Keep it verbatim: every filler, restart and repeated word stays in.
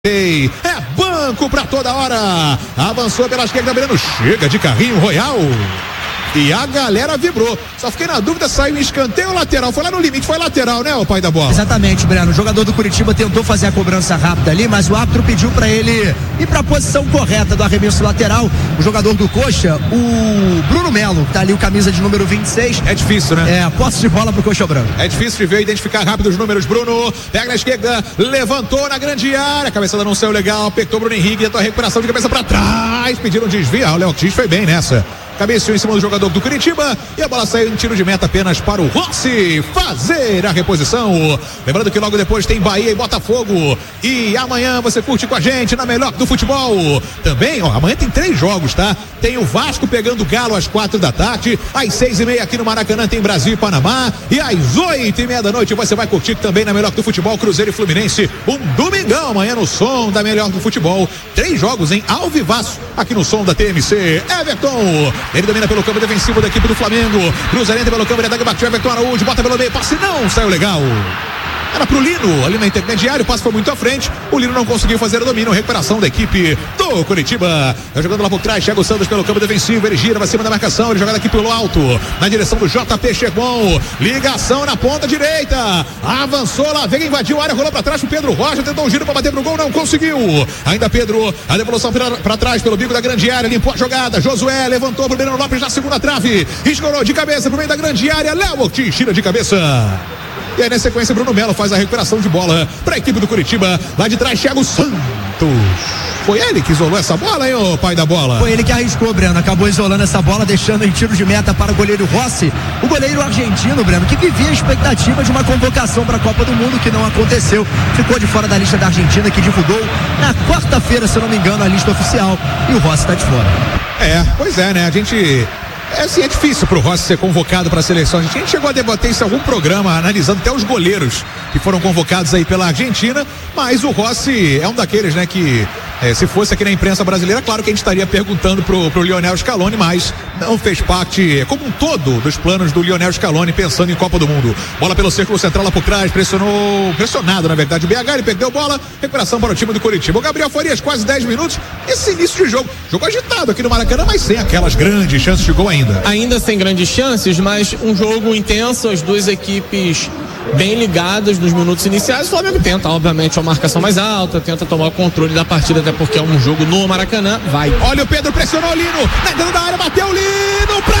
É banco pra toda hora. Avançou pela esquerda, Breno. Chega de carrinho Royal. E a galera vibrou. Só fiquei na dúvida, saiu em escanteio ou lateral. Foi lá no limite, foi lateral, né, o pai da bola? Exatamente, Breno. O jogador do Curitiba tentou fazer a cobrança rápida ali, mas o árbitro pediu pra ele ir pra posição correta do arremesso lateral. O jogador do Coxa, o Bruno Melo, que tá ali o camisa de número vinte e seis. É difícil, né? É, posse de bola pro Coxa Branco. É difícil de ver, identificar rápido os números. Bruno, pega na esquerda, levantou na grande área. A cabeçada não saiu legal, apertou o Bruno Henrique, tentou a recuperação de cabeça pra trás. Pediram desvio. Ah, o Léo Ortiz foi bem nessa. Cabeceou em cima do jogador do Curitiba e a bola saiu em tiro de meta apenas para o Rossi fazer a reposição. Lembrando que logo depois tem Bahia e Botafogo. E amanhã você curte com a gente na melhor do futebol. Também, ó, amanhã tem três jogos, tá? Tem o Vasco pegando o Galo às quatro da tarde. Às seis e meia aqui no Maracanã tem Brasil e Panamá. E às oito e meia da noite você vai curtir também na melhor do futebol Cruzeiro e Fluminense. Um domingão amanhã no som da melhor do futebol. Três jogos em ao vivaço aqui no som da T M C. Everton. Ele domina pelo campo defensivo da equipe do Flamengo. Cruzamento pelo campo, ele dá bateu Everton Araújo, bota pelo meio, passe não, saiu legal. Era pro Lino, ali na intermediária, o passe foi muito à frente, o Lino não conseguiu fazer o domínio, recuperação da equipe do Curitiba. Tá jogando lá por trás, Thiago Santos pelo campo defensivo, ele gira, vai cima da marcação, ele joga daqui pelo alto, na direção do J P Chegou, ligação na ponta direita, avançou lá, veio, invadiu a área, rolou pra trás, o Pedro Rocha tentou um giro pra bater pro gol, não conseguiu. Ainda Pedro, a devolução pra, pra trás pelo bico da grande área, limpou a jogada, Josué levantou pro Breno Lopes na segunda trave, escorou de cabeça pro meio da grande área, Léo Ortiz tira de cabeça. E aí na sequência Bruno Melo faz a recuperação de bola para a equipe do Curitiba. Lá de trás Thiago Santos. Foi ele que isolou essa bola, hein, ô pai da bola? Foi ele que arriscou, Breno. Acabou isolando essa bola, deixando em tiro de meta para o goleiro Rossi. O goleiro argentino, Breno, que vivia a expectativa de uma convocação para a Copa do Mundo, que não aconteceu. Ficou de fora da lista da Argentina, que divulgou na quarta-feira, se eu não me engano, a lista oficial. E o Rossi está de fora. É, pois é, né? A gente... É assim, é difícil pro Rossi ser convocado para a seleção. A gente chegou a debater isso em algum programa, analisando até os goleiros que foram convocados aí pela Argentina, mas o Rossi é um daqueles, né, que é, se fosse aqui na imprensa brasileira, claro que a gente estaria perguntando pro, pro Lionel Scaloni, mas não fez parte, como um todo, dos planos do Lionel Scaloni pensando em Copa do Mundo. Bola pelo círculo central lá por trás, pressionou, pressionado na verdade o B H, ele perdeu bola, recuperação para o time do Curitiba. O Gabriel Farias, quase dez minutos, esse início de jogo, jogo agitado aqui no Maracanã, mas sem aquelas grandes chances de gol ainda. Ainda sem grandes chances, mas um jogo intenso, as duas equipes bem ligadas nos minutos iniciais. O Flamengo tenta, obviamente, uma marcação mais alta, tenta tomar o controle da partida, até porque é um jogo no Maracanã. Vai. Olha o Pedro, pressionou o Lino, na entrada da área, bateu o Lino pra